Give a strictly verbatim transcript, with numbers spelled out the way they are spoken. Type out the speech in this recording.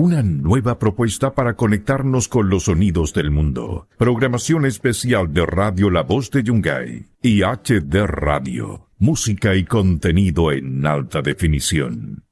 Una nueva propuesta para conectarnos con los sonidos del mundo. Programación especial de Radio La Voz de Yungay y H D Radio. Música y contenido en alta definición.